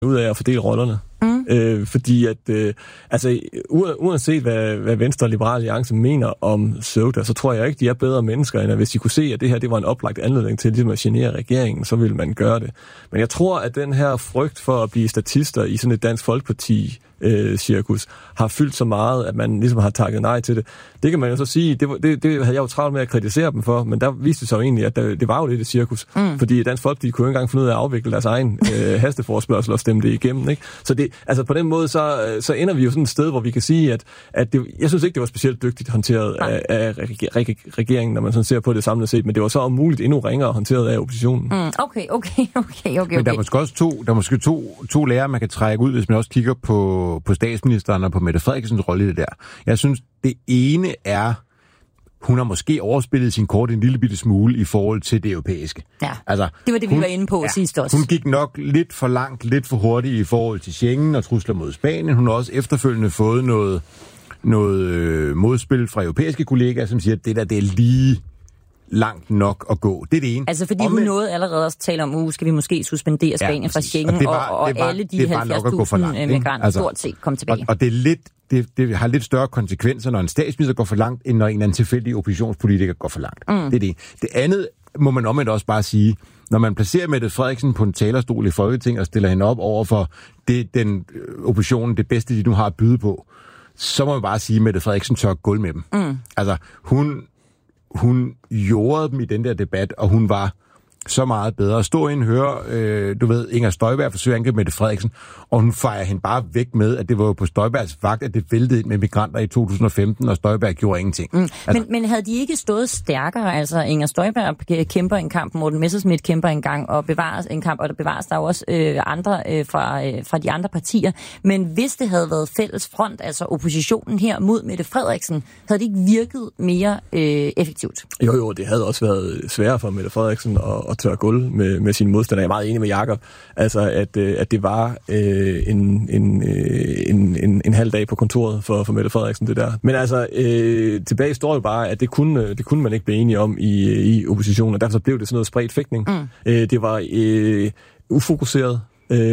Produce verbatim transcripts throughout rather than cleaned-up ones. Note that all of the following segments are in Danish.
ud af at fordele rollerne. Mm. Øh, fordi at, øh, altså, uanset hvad, hvad Venstre og Liberale Alliance mener om Søvda, så tror jeg ikke, de er bedre mennesker, end at hvis de kunne se, at det her det var en oplagt anledning til ligesom at genere regeringen, så ville man gøre det. Men jeg tror, at den her frygt for at blive statister i sådan et Dansk Folkeparti øh, cirkus, har fyldt så meget, at man ligesom har takket nej til det. Det kan man jo så sige, det, det, det havde jeg jo travlt med at kritisere dem for, men der viste det sig jo egentlig, at der, det var jo lidt et cirkus. Mm. Fordi Dansk Folkeparti kunne jo ikke engang finde ud af at afvikle deres egen øh, hasteforespørgsel og stemme det igennem, ikke? Så det, altså på den måde, så, så ender vi jo sådan et sted, hvor vi kan sige, at, at det, jeg synes ikke, det var specielt dygtigt håndteret af, af regeringen, når man sådan ser på det samlet set, men det var så om muligt endnu ringere håndteret af oppositionen. Mm. Okay, okay, okay, okay. Men der er måske også to, der er måske to, to lærere, man kan trække ud, hvis man også kigger på, på statsministeren og på Mette Frederiksens rolle i det der. Jeg synes, det ene er, hun har måske overspillet sin kort en lille bitte smule i forhold til det europæiske. Ja, altså, det var det, vi hun, var inde på ja, sidst også. Hun gik nok lidt for langt, lidt for hurtigt i forhold til Schengen og trusler mod Spanien. Hun har også efterfølgende fået noget, noget øh, modspil fra europæiske kollegaer, som siger, at det der, det er lige langt nok at gå. Det er det ene. Altså fordi og hun med... nåede allerede at tale om, uh, skal vi måske suspendere Spanien ja, fra Schengen, og, var, og, og var, alle de halvfjerds tusind migranter altså, stort set kom tilbage. Og, og det er lidt Det, det har lidt større konsekvenser, når en statsminister går for langt, end når en anden tilfældig oppositionspolitiker går for langt. Mm. Det er det. Det andet må man omvendt også bare sige, når man placerer Mette Frederiksen på en talerstol i Folketinget og stiller hende op over for det, den oppositionen, det bedste, de nu har at byde på, så må man bare sige, at Mette Frederiksen tør gulv med dem. Mm. Altså, hun, hun jordede dem i den der debat, og hun var så meget bedre. Stå ind og høre, øh, du ved, Inger Støjberg forsøger at angribe Mette Frederiksen, og hun fejrer hende bare væk med, at det var jo på Støjbergs vagt, at det væltede med migranter i to tusind og femten, og Støjberg gjorde ingenting. Mm. Altså, men, men havde de ikke stået stærkere? Altså, Inger Støjberg kæmper en kamp, Morten Messerschmidt kæmper en gang, og bevares en kamp, og der bevares der også øh, andre øh, fra, øh, fra de andre partier. Men hvis det havde været fælles front, altså oppositionen her mod Mette Frederiksen, havde det ikke virket mere øh, effektivt? Jo, jo, det havde også været sværere for Mette Frederiksen at og tør gulv med, med sine modstandere. Jeg er meget enig med Jakob, altså at, at det var øh, en, en, en, en, en halv dag på kontoret for, for Mette Frederiksen, det der. Men altså, øh, tilbage står jo bare, at det kunne, det kunne man ikke blive enige om i, i oppositionen, og derfor så blev det sådan noget spredt fægtning. Mm. Øh, det var øh, ufokuseret.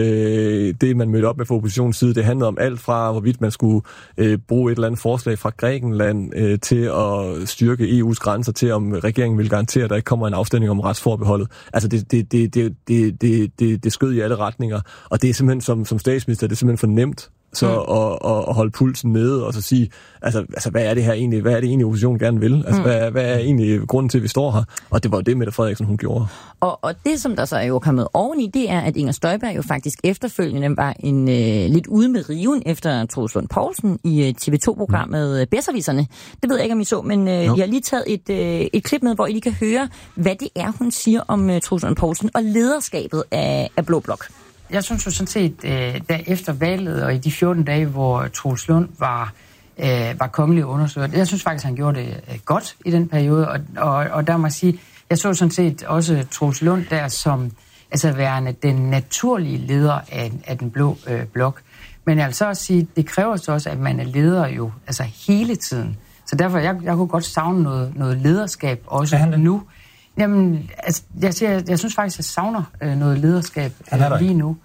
Øh, det, man mødte op med fra oppositionens side, det handlede om alt fra, hvorvidt man skulle øh, bruge et eller andet forslag fra Grækenland øh, til at styrke E U's grænser, til om regeringen vil garantere, at der ikke kommer en afstemning om retsforbeholdet. Altså, det, det, det, det, det, det, det, det skød i alle retninger, og det er simpelthen, som, som statsminister, det er simpelthen for nemt så mm. at, at, at holde pulsen nede, og så sige, altså, altså hvad er det her egentlig, hvad er det egentlig, oppositionen gerne vil? Altså, mm. hvad, hvad er egentlig grunden til, at vi står her? Og det var jo det, Mette Frederiksen, hun gjorde. Og, og det, som der så er jo kommet oveni, det er, at Inger Støjberg jo faktisk efterfølgende var en øh, lidt ude med riven efter Troels Lund Poulsen i øh, T V to-programmet mm. Bedservisserne. Det ved jeg ikke, om I så, men øh, no. jeg har lige taget et, øh, et klip med, hvor I lige kan høre, hvad det er, hun siger om øh, Troels Lund Poulsen og lederskabet af, af Blå Blok. Jeg synes jo sådan set, øh, der efter valget og i de fjorten dage, hvor Troels Lund var, øh, var kongelig undersøgt, jeg synes faktisk, han gjorde det øh, godt i den periode, og, og, og der må jeg sige, jeg så sådan set også Troels Lund der som altså værende den naturlige leder af, af den blå øh, blok. Men jeg vil så også sige, det kræver så også, at man er leder jo altså hele tiden. Så derfor, jeg, jeg kunne godt savne noget, noget lederskab også nu. Jamen, altså, jeg, siger, jeg synes faktisk, jeg savner øh, noget lederskab øh, lige nu.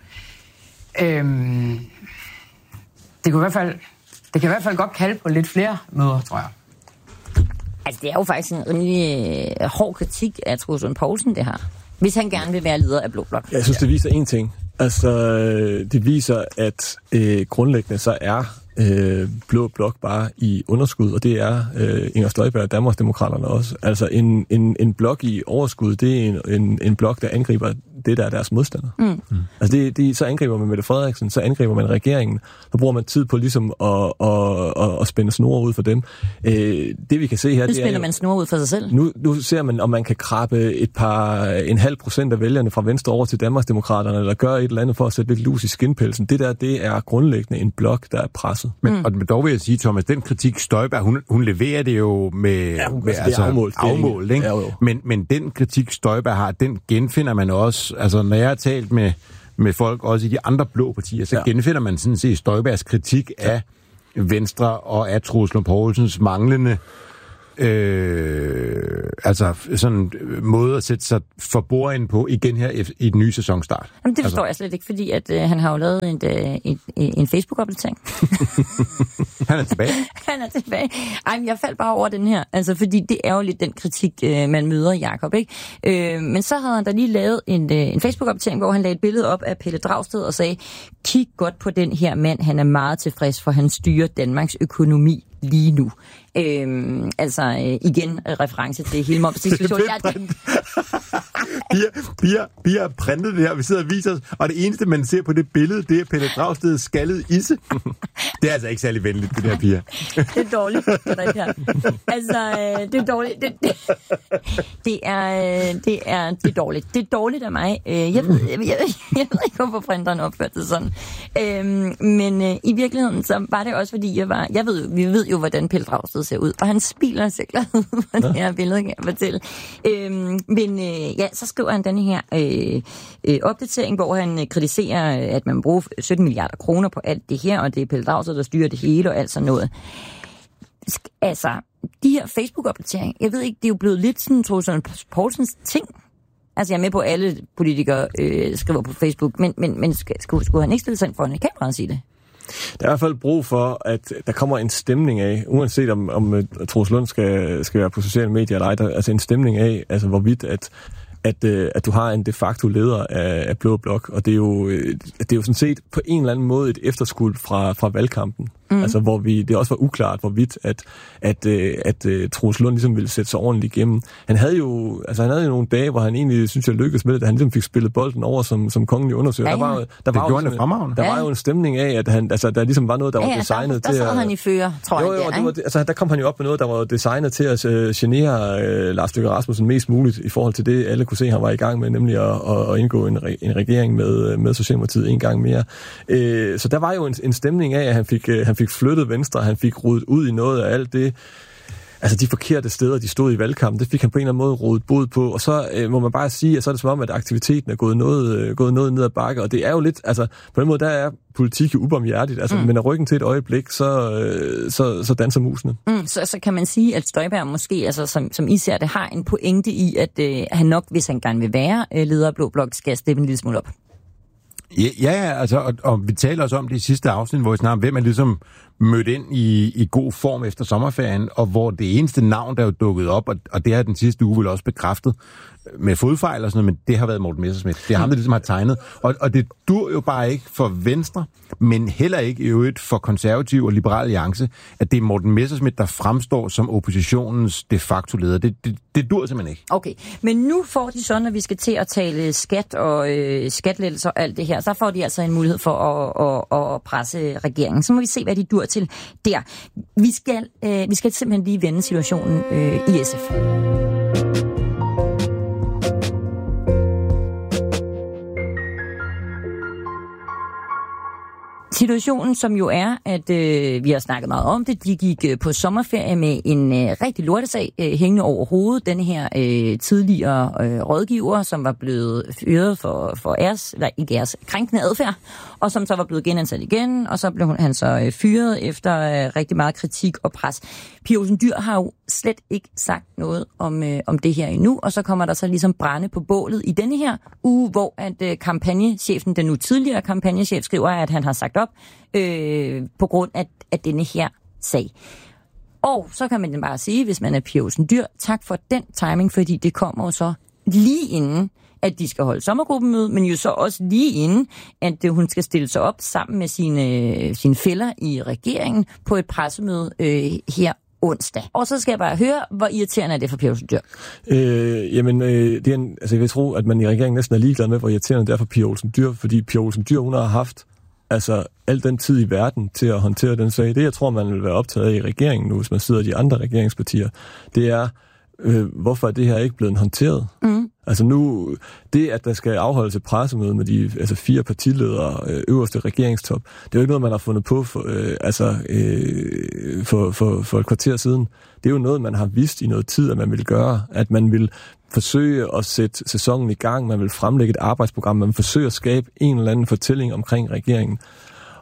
Øhm, det, kunne i hvert fald, det kan i hvert fald godt kalde på lidt flere møder, tror jeg. Altså, det er jo faktisk en rimelig øh, hård kritik af Troels Lund Poulsen, det her. Hvis han gerne vil være leder af Blå Blok. Jeg synes, det viser én ting. Altså, det viser, at øh, grundlæggende så er øh, Blå Blok bare i underskud, og det er øh, Inger Støjberg og Danmarksdemokraterne også. Altså, en, en, en blok i overskud, det er en, en, en blok, der angriber det, der er deres modstander. Mm. Mm. Altså, det, det, så angriber man Mette Frederiksen, så angriber man regeringen, så bruger man tid på ligesom at, at, at, at spænde snore ud for dem. Øh, det, vi kan se her, nu det spænder er, man snore ud for sig selv. Nu, nu ser man, om man kan krabbe et par, en halv procent af vælgerne fra Venstre over til Danmarksdemokraterne, eller gøre et eller andet for at sætte lidt lus i skinpelsen. Det der, det er grundlæggende en blok, der er presset. Men, mm. og dog vil jeg sige, Thomas, den kritik Støjberg, hun, hun leverer det jo med, ja, hun, med altså, afmålt. afmålt ikke? Ja, men, men den kritik Støjberg har, den genfinder man også, altså når jeg har talt med, med folk, også i de andre blå partier, så ja. genfinder man sådan set Støjbergs kritik ja. af Venstre og af Troels Lund Poulsens manglende øh, altså sådan måde at sætte sig for bordenden på igen her i den nye sæsonstart? Jamen, det forstår altså. jeg slet ikke, fordi at, øh, han har jo lavet en, øh, en, en Facebook-opdatering. Han er tilbage. Han er tilbage. Ej, men jeg faldt bare over den her, altså fordi det er jo lidt den kritik, øh, man møder Jakob, ikke? Øh, men så havde han da lige lavet en, øh, en Facebook-opdatering, hvor han lagde et billede op af Pelle Dragsted og sagde, kig godt på den her mand, han er meget tilfreds, for han styrer Danmarks økonomi lige nu. Øhm, altså øh, igen reference til hele momsdiskussionen. Vi har printet det her, vi sidder og viser os, og det eneste, man ser på det billede, det er Pelle Dragsted skaldet isse. Det er altså ikke særlig venligt, det der, Pia. Det er dårligt, det der her. Altså, øh, det er dårligt. Det, det, det, er, øh, det, er, det er dårligt. Det er dårligt af mig. Øh, jeg, ved, jeg, jeg, jeg ved ikke, hvorfor printeren opførte det sådan. Øh, men øh, i virkeligheden, så var det også, fordi jeg var... Jeg ved, vi ved jo, hvordan Pelle Dragsted ser ud, og han smiler sig glad ud på det her billede, kan jeg fortælle. Øh, men øh, ja, så skriver han den her øh, øh, opdatering, hvor han øh, kritiserer, at man bruger sytten milliarder kroner på alt det her, og det er Pelle Dragsted, der styrer det hele og alt sådan noget. Altså, de her Facebook-opdateringer, jeg ved ikke, det er jo blevet lidt sådan Troels Lund Poulsens ting. Altså, jeg er med på, at alle politikere øh, skriver på Facebook, men, men, men skulle, skulle han ikke stille sig ind foran et kamera og sige det? Der er i hvert fald brug for, at der kommer en stemning af, uanset om, om Troels Lund skal, skal være på sociale medier eller ej, der, altså en stemning af, altså hvorvidt, at At, øh, at du har en de facto leder af, af Blå Blok, og det er, jo, øh, det er jo sådan set på en eller anden måde et efterskud fra, fra valgkampen. Mm. Altså, hvor vi, det også var uklart, hvorvidt, at, at, øh, at øh, Troels Lund ligesom ville sætte sig ordentligt igennem. Han havde jo, altså han havde jo nogle dage, hvor han egentlig, synes jeg, lykkedes med det, at han ligesom fik spillet bolden over som, som kongelig undersøger. Ja, ja. Der var, der det var gjorde jo, han fremragende. Der ja. var jo en stemning af, at han, altså, der ligesom var noget, der ja, var designet der, der til at... Der sad han i fører, tror jeg. Jo, jo, det var, altså, der kom han jo op med noget, der var designet til at uh, genere uh, Lars Løkke Rasmussen mest muligt i forhold til det, alle kunne se, han var i gang med, nemlig at, at, at indgå en, re, en regering med, med Socialdemokratiet en gang mere. Uh, så der var jo en, en stemning af, at han fik, uh, han fik flyttet Venstre, han fik rodet ud i noget af alt det, altså de forkerte steder, de stod i valgkampen, det fik han på en eller anden måde rodet bod på, og så øh, må man bare sige, at så er det som om, at aktiviteten er gået noget, øh, gået noget ned ad bakke, og det er jo lidt, altså på den måde, der er politik jo ubarmhjertigt, altså mm. men er ryggen til et øjeblik, så, øh, så, så danser musene. Mm, så, så kan man sige, at Støjberg måske, altså som, som I ser det, har en pointe i, at øh, han nok, hvis han gerne vil være øh, leder af Blå Blok, skal steppe en lille smule op. Ja, ja, altså, og, og vi taler også om det i sidste afsnit, hvor vi snakker om, hvem er ligesom mødt ind i, i god form efter sommerferien, og hvor det eneste navn, der er jo dukket op, og, og det har den sidste uge vel også bekræftet, med fodfejl og sådan noget, men det har været Morten Messerschmidt. Det er ham, der ligesom har tegnet. Og, og det dur jo bare ikke for Venstre, men heller ikke i øvrigt for Konservativ og Liberal Alliance, at det er Morten Messerschmidt, der fremstår som oppositionens de facto leder. Det, det, det dur simpelthen ikke. Okay, men nu får de så, når vi skal til at tale skat og øh, skatlettelser og alt det her, så får de altså en mulighed for at, at, at presse regeringen. Så må vi se, hvad de dur til der. Vi skal, øh, vi skal simpelthen lige vende situationen øh, i S F. Situationen, som jo er, at øh, vi har snakket meget om det, de gik øh, på sommerferie med en øh, rigtig lortesag øh, hængende over hovedet. Denne her øh, tidligere øh, rådgiver, som var blevet fyret for, for æres, eller ikke æres, krænkende adfærd, og som så var blevet genansat igen, og så blev han så øh, fyret efter øh, rigtig meget kritik og pres. Pia Olsen Dyhr har jo slet ikke sagt noget om, øh, om det her endnu, og så kommer der så ligesom brænde på bålet i denne her uge, hvor at øh, kampagnechefen, den nu tidligere kampagnechef, skriver, at han har sagt op øh, på grund af, af denne her sag. Og så kan man bare sige, hvis man er Pia Olsen Dyhr, tak for den timing, fordi det kommer jo så lige inden, at de skal holde sommergruppemøde, men jo så også lige inden, at hun skal stille sig op sammen med sine, sine fæller i regeringen på et pressemøde øh, her onsdag. Og så skal jeg bare høre, hvor irriterende er det for Pia Olsen Dyhr? Øh, jamen, øh, det er en, altså jeg vil tro, at man i regeringen næsten er ligeglad med, hvor irriterende det er for Pia Olsen Dyhr, fordi Pia Olsen Dyhr, hun har haft altså al den tid i verden til at håndtere den sag. Det, jeg tror, man vil være optaget af i regeringen nu, hvis man sidder i de andre regeringspartier, det er, øh, hvorfor er det her ikke blevet håndteret? Mm. Altså nu, det at der skal afholdes et pressemøde med de altså fire partiledere, øh, øverste regeringstop, det er jo ikke noget, man har fundet på for, øh, altså, øh, for, for, for et kvarter siden. Det er jo noget, man har vidst i noget tid, at man vil gøre, at man vil forsøge at sætte sæsonen i gang, man vil fremlægge et arbejdsprogram, man vil forsøge at skabe en eller anden fortælling omkring regeringen.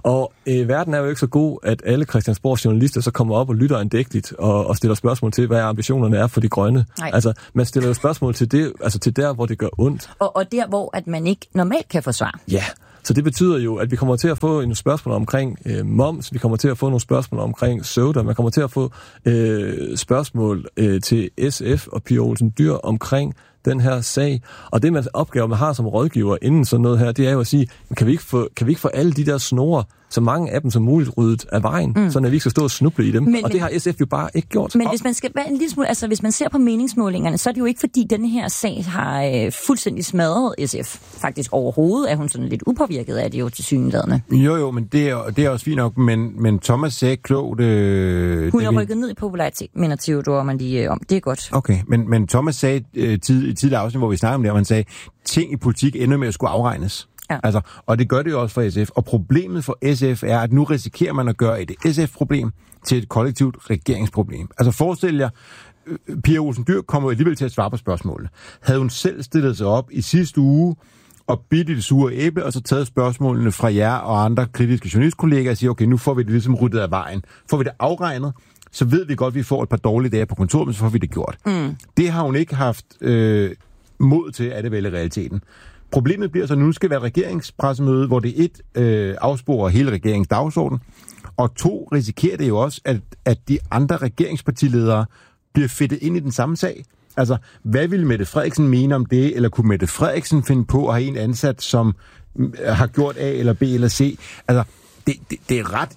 Og øh, verden er jo ikke så god, at alle Christiansborgs journalister så kommer op og lytter andægtigt og, og stiller spørgsmål til, hvad ambitionerne er for de grønne. Nej. Altså, man stiller jo spørgsmål til det, altså til der, hvor det gør ondt. Og, og der, hvor at man ikke normalt kan få svar. Ja. Så det betyder jo, at vi kommer til at få nogle spørgsmål omkring øh, moms, vi kommer til at få nogle spørgsmål omkring soda, man kommer til at få øh, spørgsmål øh, til S F og Pia Olsen Dyhr omkring den her sag. Og det man opgave, man har som rådgiver inden sådan noget her, det er jo at sige, kan vi ikke få, kan vi ikke få alle de der snore, så mange af dem som muligt ryddet af vejen, mm. sådan at vi ikke skal stå og snuble i dem. Men, og det har S F jo bare ikke gjort. Men hvis man skal være en lille smule, altså hvis man ser på meningsmålingerne, så er det jo ikke fordi denne her sag har øh, fuldstændig smadret S F. Faktisk overhovedet er hun sådan lidt upåvirket af det jo tilsyneladende. Jo jo, men det er, det er også fint nok, men, men Thomas sagde klogt... Øh, hun har rykket ned i popularitet, mener Theodor man lige øh, om. Det er godt. Okay, men, men Thomas sagde øh, tid, i tidligere afsnit, hvor vi snakkede om det, og han sagde, ting i politik ender med at skulle afregnes. Ja. Altså, og det gør det jo også for S F. Og problemet for S F er, at nu risikerer man at gøre et S F-problem til et kollektivt regeringsproblem. Altså forestil jer, Pia Olsen Dyhr kommer alligevel til at svare på spørgsmålene. Havde hun selv stillet sig op i sidste uge og bidt i det sure æble, og så taget spørgsmålene fra jer og andre kritiske journalistkollegaer og siger, okay, nu får vi det ligesom ryddet af vejen. Får vi det afregnet, så ved vi godt, at vi får et par dårlige dage på kontoret, men så får vi det gjort. Mm. Det har hun ikke haft øh, mod til, er det vel i realiteten. Problemet bliver så, at nu skal være et regeringspressemøde, hvor det et øh, afsporer hele regeringens dagsorden, og to risikerer det jo også, at, at de andre regeringspartiledere bliver fedtet ind i den samme sag. Altså, hvad ville Mette Frederiksen mene om det, eller kunne Mette Frederiksen finde på at have en ansat, som øh, har gjort A eller B eller C? Altså, det, det, det er ret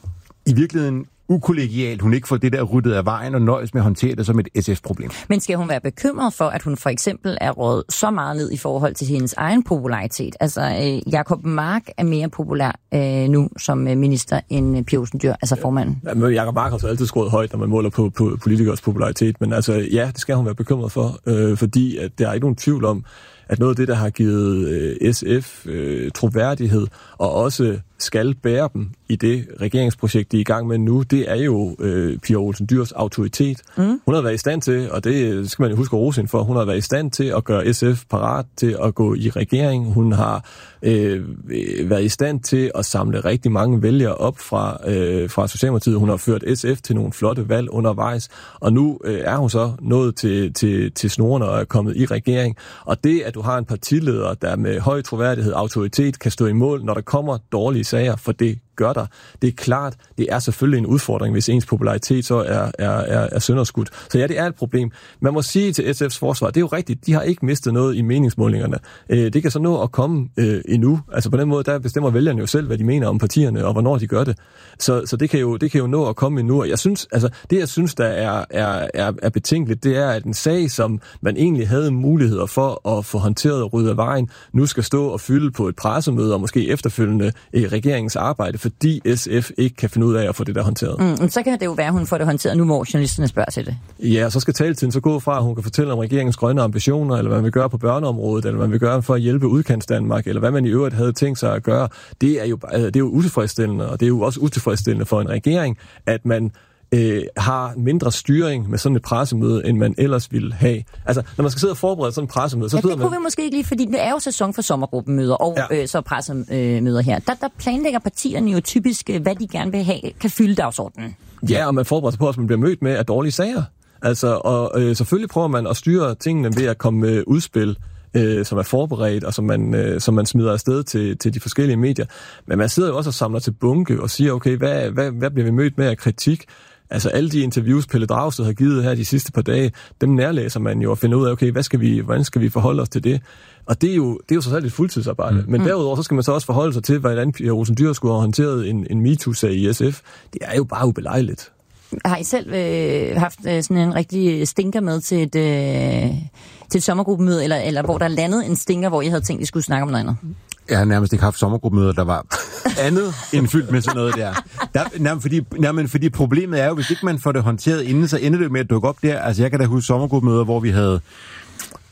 i virkeligheden ukollegialt, hun ikke får det der ryddet af vejen og nøjes med at håndtere det som et S F-problem. Men skal hun være bekymret for, at hun for eksempel er råd så meget ned i forhold til hendes egen popularitet? Altså, øh, Jacob Mark er mere populær øh, nu som øh, minister end Pia Olsen Dyhr, altså formanden. Ja, men Jacob Mark har så altid skruet højt, når man måler på, på politikers popularitet, men altså, ja, det skal hun være bekymret for, øh, fordi at der er ikke nogen tvivl om, at noget af det, der har givet øh, S F øh, troværdighed, og også skal bære dem i det regeringsprojekt, de er i gang med nu, det er jo øh, Pia Olsen Dyhrs autoritet. Mm. Hun har været i stand til, og det skal man jo huske at rose hende for, hun har været i stand til at gøre S F parat til at gå i regering. Hun har øh, været i stand til at samle rigtig mange vælgere op fra, øh, fra Socialdemokratiet. Hun har ført S F til nogle flotte valg undervejs, og nu øh, er hun så nået til, til, til snorene og er kommet i regering. Og det, at du har en partileder, der med høj troværdighed, autoritet, kan stå i mål, når der kommer dårlige sager, for det gør der. Det er klart, det er selvfølgelig en udfordring, hvis ens popularitet så er, er, er, er sønderskudt. Så ja, det er et problem. Man må sige til S F's forsvar, det er jo rigtigt, de har ikke mistet noget i meningsmålingerne. Øh, det kan så nå at komme øh, endnu. Altså på den måde, der bestemmer vælgerne jo selv, hvad de mener om partierne, og hvornår de gør det. Så, så det, kan jo, det kan jo nå at komme endnu. Og jeg synes, altså, det jeg synes, der er, er, er, er betænkeligt, det er, at en sag, som man egentlig havde muligheder for at få håndteret og ryddet af vejen, nu skal stå og fylde på et pressemøde, og måske efterfølgende i regeringens arbejde, fordi S F ikke kan finde ud af at få det der håndteret. Mm, så kan det jo være, at hun får det håndteret nu, hvor journalisterne spørger til det. Ja, så skal taletiden så gå fra, at hun kan fortælle om regeringens grønne ambitioner, eller hvad man vil gøre på børneområdet, eller hvad man vil gøre for at hjælpe udkantsdanmark, eller hvad man i øvrigt havde tænkt sig at gøre. Det er jo, det er jo utilfredsstillende, og det er jo også utilfredsstillende for en regering, at man øh, har mindre styring med sådan et pressemøde, end man ellers ville have. Altså, når man skal sidde og forberede sådan et pressemøde, så ja, sidder det man... kunne vi måske ikke lige, fordi det er jo sæson for sommergruppemøder og ja. øh, så pressemøder her. Der, der planlægger partierne jo typisk, hvad de gerne vil have, kan fylde dagsordenen. Ja, og man forbereder sig på, at man bliver mødt med af dårlige sager. Altså, og øh, selvfølgelig prøver man at styre tingene ved at komme med udspil, øh, som er forberedt, og som man, øh, som man smider afsted til, til de forskellige medier. Men man sidder jo også og samler til bunke og siger, okay, hvad, hvad, hvad bliver vi mødt med af kritik? Altså alle de interviews, Pelle Dragsted har givet her de sidste par dage, dem nærlæser man jo og finder ud af, okay, hvad skal vi, hvordan skal vi forholde os til det? Og det er jo, det er jo så selv et fuldtidsarbejde. Mm. Men derudover så skal man så også forholde sig til, hvordan Pia Olsen Dyhr skulle have håndteret en, en MeToo-sag i S F. Det er jo bare ubelejligt. Har I selv øh, haft øh, sådan en rigtig stinker med til et, øh, til et sommergruppemøde, eller, eller hvor der landede en stinker, hvor I havde tænkt, at I skulle snakke om noget andet? Jeg har nærmest ikke haft sommergruppemøder, der var andet end fyldt med sådan noget der. der nærmest, fordi, nærmest, fordi problemet er jo, hvis ikke man får det håndteret inden, så ender det med at dukke op der. Altså jeg kan da huske sommergruppemøder, hvor vi havde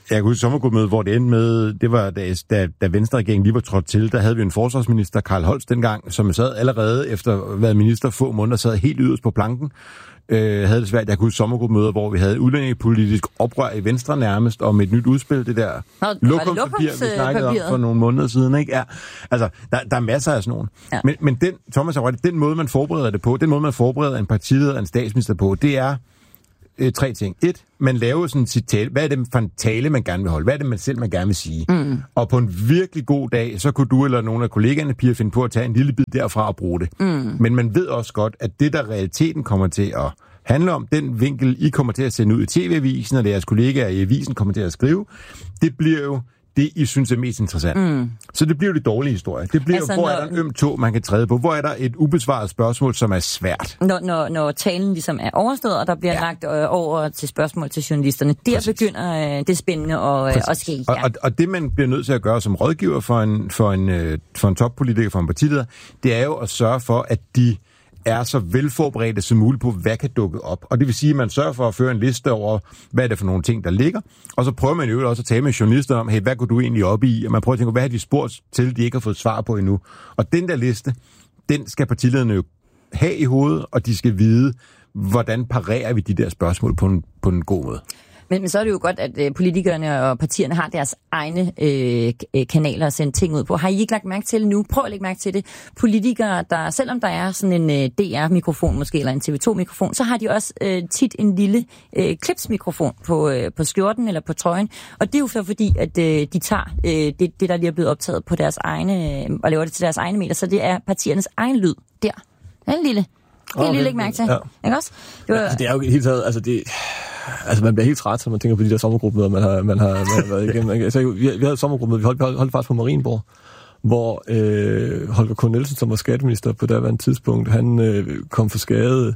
Jeg kan huske sommergruppemøde, hvor det endte med, det var da, da, da Venstre-regeringen lige var trådt til, der havde vi en forsvarsminister, Karl Holst dengang, som sad allerede efter at være minister få måneder, sad helt yderst på planken. Øh, havde det svært. Jeg kunne huske sommergruppemøder, hvor vi havde et udlændingepolitisk oprør i Venstre nærmest, om et nyt udspil, det der lokumspapir, vi snakkede om for nogle måneder siden, ikke? Ja, altså, der, der er masser af sådan nogle. Ja. Men, men den, Thomas har ret, den måde, man forbereder det på, den måde, man forbereder en partileder og en statsminister på, det er øh, tre ting. Et, man laver sådan sit tale. Hvad er det for en tale, man gerne vil holde? Hvad er det, man selv man gerne vil sige? Mm. Og på en virkelig god dag, så kunne du eller nogle af kollegaerne, Pia, finde på at tage en lille bid derfra og bruge det. Mm. Men man ved også godt, at det, der realiteten kommer til at handle om, den vinkel, I kommer til at sende ud i T V-avisen, og deres kollegaer i avisen kommer til at skrive, det bliver jo det, I synes er mest interessant. Mm. Så det bliver jo de dårlige historier. Det bliver altså, jo, hvor når, er der en øm tog, man kan træde på? Hvor er der et ubesvaret spørgsmål, som er svært? Når, når, når talen ligesom er overstået, og der bliver ja. lagt øh, over til spørgsmål til journalisterne, der Præcis. begynder øh, det spændende at, øh, at ske. Ja. Og, og, og det, man bliver nødt til at gøre som rådgiver for en, for en, øh, for en toppolitiker, for en partileder, det er jo at sørge for, at de er så velforberedte som muligt på, hvad kan dukke op. Og det vil sige, at man sørger for at føre en liste over, hvad er det for nogle ting, der ligger. Og så prøver man jo også at tale med journalister om, hey, hvad går du egentlig op i? Og man prøver at tænke, hvad har de spurgt til, de ikke har fået svar på endnu. Og den der liste, den skal partilederne jo have i hovedet, og de skal vide, hvordan parerer vi de der spørgsmål på en, på en god måde. Men, men så er det jo godt, at øh, politikerne og partierne har deres egne øh, kanaler at sende ting ud på. Har I ikke lagt mærke til det nu? Prøv at lægge mærke til det. Politikere, der, selvom der er sådan en øh, D R-mikrofon måske, eller en T V to-mikrofon, så har de også øh, tit en lille øh, klipsmikrofon på, øh, på skjorten eller på trøjen. Og det er jo for, fordi, at øh, de tager øh, det, det, der lige er blevet optaget på deres egne, øh, og laver det til deres egne medier. Så det er partiernes egen lyd der. Den lille. Helt okay. Lige lægge mærke til. Ja. Ikke også? Det, var... ja, altså, det er jo helt taget, altså det... Altså, man bliver helt træt, så man tænker på de der sommergruppemøder, man har, man har, man har været igennem. Altså, vi, vi havde et sommergruppemøde, vi holdt, holdt faktisk på Marienborg, hvor øh, Holger K. Nielsen, som var skatteminister på daværende tidspunkt, han øh, kom for skade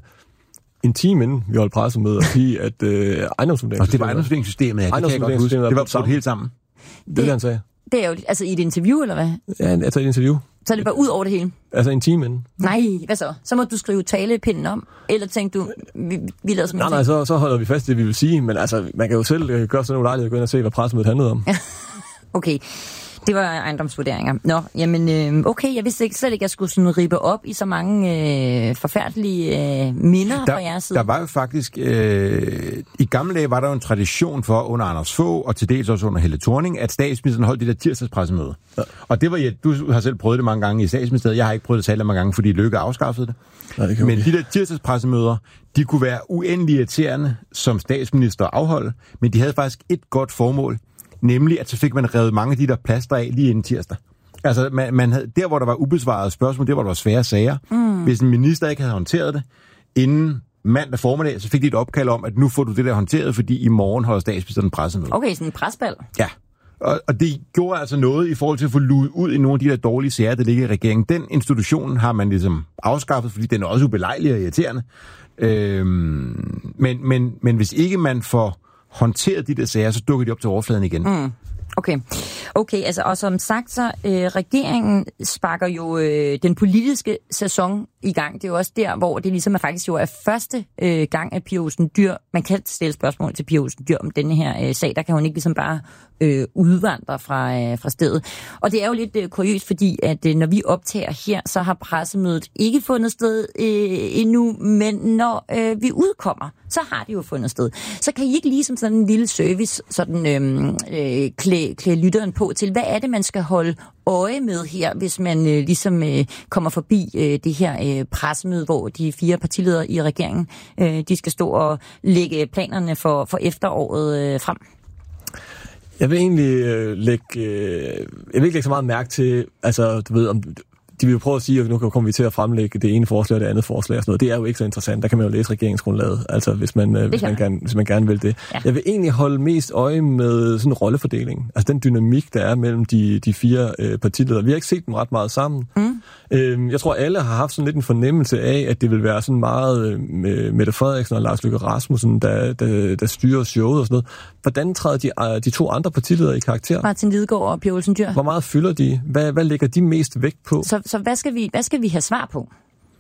en time inden vi holdt pressemøde og sige, at øh, ejendomsvurderingssystemet... Det var ejendomsvurderingssystemet, ja. Det, ejendomsvurderingssystemet det var brudt helt sammen. Det, det, det han sagde. Det er jo altså i et interview, eller hvad? Ja, altså i et interview. Så er det bare ud over det hele? Altså en time inden. Nej, hvad så? Så må du skrive talepinden om? Eller tænkte du, vi, vi lader som Nej, nej, så, så holder vi fast det, vi vil sige. Men altså, man kan jo selv gøre sådan nogle lejligheder og gå ind og se, hvad pressemødet handlede om. Okay. Det var ejendomsvurderinger. Nå, jamen, øh, okay, jeg vidste ikke, slet ikke, at jeg skulle sådan rippe op i så mange øh, forfærdelige øh, minder der, fra jeres side. Der var jo faktisk, øh, i gamle dage var der jo en tradition for, under Anders Fogh, og til dels også under Helle Thorning, at statsministeren holdt det der tirsdagspressemøde. Ja. Og det var, ja, du har selv prøvet det mange gange i statsministeriet, jeg har ikke prøvet det særlig mange gange, fordi Løkke afskaffede det. Ja, det men de der tirsdagspressemøder, de kunne være uendelig irriterende som statsminister afholde, men de havde faktisk et godt formål. Nemlig, at så fik man revet mange af de der plaster af lige inden tirsdag. Altså, man, man havde, der hvor der var ubesvarede spørgsmål, der hvor der var svære sager. Mm. Hvis en minister ikke havde håndteret det, inden mandag formiddag, så fik de et opkald om, at nu får du det der håndteret, fordi i morgen holder statsministeren pressemøde. Okay, sådan en presbal. Ja, og, og det gjorde altså noget i forhold til at få luet ud i nogle af de der dårlige sager, der ligger i regeringen. Den institution har man ligesom afskaffet, fordi den er også ubelejlig og irriterende. Øhm, men, men, men hvis ikke man får håndteret de der sager, så dukker de op til overfladen igen. Mm. Okay. Okay, altså, og som sagt, så øh, regeringen sparker jo øh, den politiske sæson i gang. Det er jo også der, hvor det ligesom er faktisk jo er første øh, gang, at Pia Olsen Dyhr, man kan stille spørgsmål til Pia Olsen Dyhr om denne her øh, sag, der kan hun ikke ligesom bare øh, udvandre fra, øh, fra stedet. Og det er jo lidt øh, kuriøst, fordi at øh, når vi optager her, så har pressemødet ikke fundet sted øh, endnu, men når øh, vi udkommer, så har det jo fundet sted. Så kan I ikke lige som sådan en lille service, sådan øh, øh, klæde klæ lytteren på til, hvad er det, man skal holde øje med her, hvis man øh, ligesom øh, kommer forbi øh, det her øh, pressemøde, hvor de fire partiledere i regeringen, øh, de skal stå og lægge planerne for, for efteråret øh, frem? Jeg vil egentlig øh, lægge, øh, jeg vil ikke lægge så meget mærke til, altså du ved, om de vil jo prøve at sige, at nu kommer vi til at fremlægge det ene forslag og det andet forslag og sådan noget. Det er jo ikke så interessant. Der kan man jo læse regeringsgrundlaget, altså hvis man, øh, hvis man, gerne, hvis man gerne vil det. Ja. Jeg vil egentlig holde mest øje med sådan en rollefordeling. Altså den dynamik, der er mellem de, de fire øh, partiledere. Vi har ikke set dem ret meget sammen. Mm. Øh, jeg tror, alle har haft sådan lidt en fornemmelse af, at det vil være sådan meget øh, med Mette Frederiksen og Lars Løkke Rasmussen, der, der, der styrer showet og sådan noget. Hvordan træder de, øh, de to andre partiledere i karakter? Martin Lidegaard og Pia Olsen Dyhr. Hvor meget fylder de? Hvad, hvad lægger de mest vægt på? Så, så hvad, skal vi, hvad skal vi have svar på?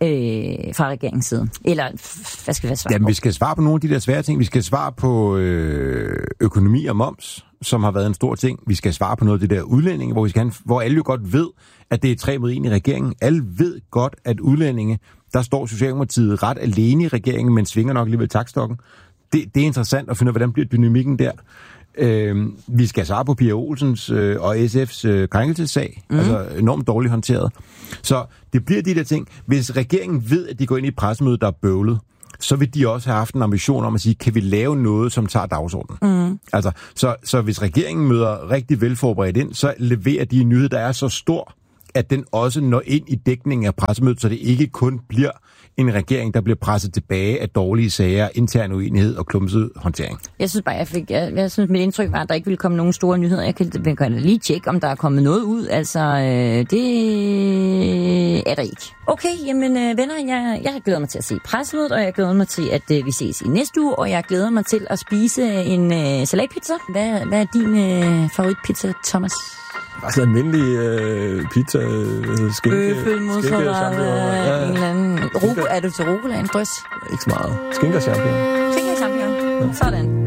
øh, fra regeringens side? Eller hvad skal vi svare Jamen, på? vi skal svare på nogle af de der svære ting. Vi skal svare på øh, økonomi og moms, som har været en stor ting. Vi skal svare på noget af det der udlændinge, hvor, vi skal have, hvor alle jo godt ved, at det er tre mod en i regeringen. Alle ved godt, at udlændinge, der står Socialdemokratiet ret alene i regeringen, men svinger nok alligevel taktstokken. Det, det er interessant at finde ud af, hvordan bliver dynamikken der. Øh, vi skal svare på Pia Olsens øh, og S F's øh, krænkelsessag, mm. altså enormt dårligt håndteret. Så det bliver de der ting. Hvis regeringen ved, at de går ind i et pressemøde, der er bøvlet, så vil de også have haft en ambition om at sige, kan vi lave noget, som tager dagsordenen? Mm. Altså, så, så hvis regeringen møder rigtig velforberedt ind, så leverer de en nyhed, der er så stor, at den også når ind i dækningen af pressemødet, så det ikke kun bliver en regering, der bliver presset tilbage af dårlige sager, intern uenighed og klumset håndtering. Jeg synes bare, jeg fik, jeg, jeg synes, mit indtryk var, at der ikke ville komme nogen store nyheder. Jeg kan, jeg kan lige tjekke, om der er kommet noget ud. Altså, øh, det er der ikke. Okay, jamen øh, venner, jeg, jeg glæder mig til at se pressemødet, og jeg glæder mig til, at øh, vi ses i næste uge, og jeg glæder mig til at spise en øh, salatpizza. Hvad, hvad er din øh, favoritpizza, Thomas? Bare sådan en almindelig øh, pizza, øh, skinke, Bøffel, mozzarella, ja, en eller anden... Ru- er du til rucola, en drys? Ikke så meget. Skinke og champignon. Skinke og champignon. Ja. Sådan.